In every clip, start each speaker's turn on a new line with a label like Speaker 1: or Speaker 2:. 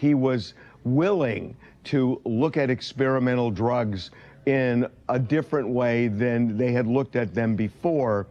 Speaker 1: he was willing to look at experimental drugs in a different way than they had looked at them before.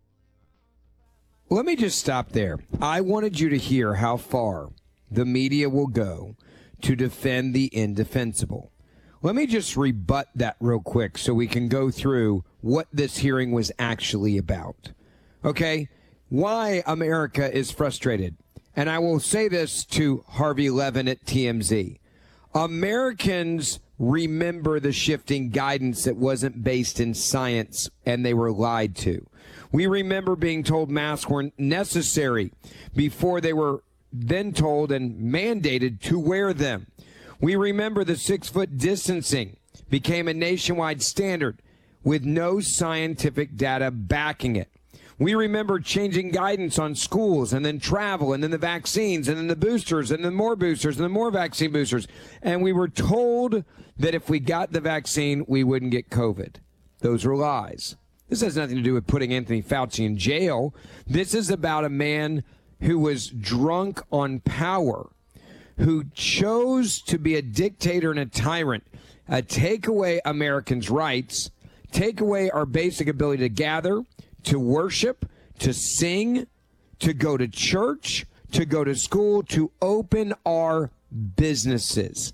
Speaker 2: Let me just stop there. I wanted you to hear how far the media will go to defend the indefensible. Let me just rebut that real quick so we can go through what this hearing was actually about. Okay? Why America is frustrated. And I will say this to Harvey Levin at TMZ. Americans remember the shifting guidance that wasn't based in science and they were lied to. We remember being told masks weren't necessary before they were then told and mandated to wear them. We remember the 6-foot distancing became a nationwide standard with no scientific data backing it. We remember changing guidance on schools and then travel and then the vaccines and then the boosters and then more boosters and then more vaccine boosters. And we were told that if we got the vaccine, we wouldn't get COVID. Those were lies. This has nothing to do with putting Anthony Fauci in jail. This is about a man who was drunk on power, who chose to be a dictator and a tyrant, take away Americans' rights, take away our basic ability to gather, to worship, to sing, to go to church, to go to school, to open our businesses.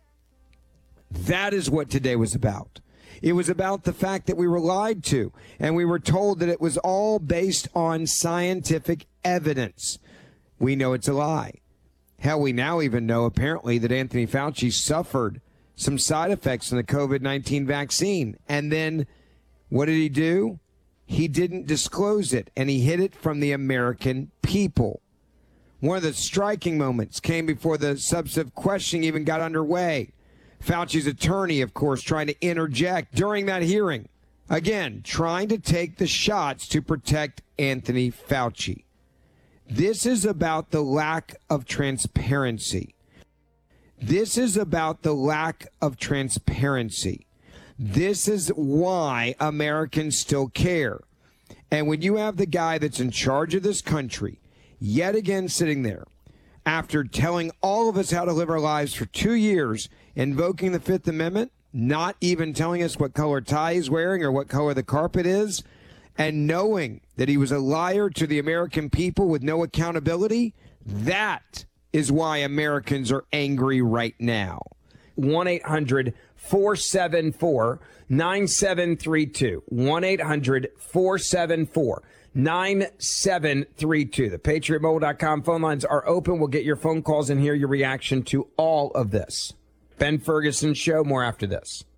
Speaker 2: That is what today was about. It was about the fact that we were lied to, and we were told that it was all based on scientific evidence. We know it's a lie. Hell, we now even know, apparently, that Anthony Fauci suffered some side effects from the COVID-19 vaccine. And then what did he do? He didn't disclose it, and he hid it from the American people. One of the striking moments came before the substantive questioning even got underway. Fauci's attorney, of course, trying to interject during that hearing. Again, trying to take the shots to protect Anthony Fauci. This is about the lack of transparency. This is about the lack of transparency. This is why Americans still care. And when you have the guy that's in charge of this country, yet again sitting there, after telling all of us how to live our lives for 2 years, invoking the Fifth Amendment, not even telling us what color tie he's wearing or what color the carpet is, and knowing that he was a liar to the American people with no accountability, that is why Americans are angry right now. 1-800-474-9732. 1-800-474-9732. The PatriotMobile.com phone lines are open. We'll get your phone calls and hear your reaction to all of this. Ben Ferguson Show, more after this.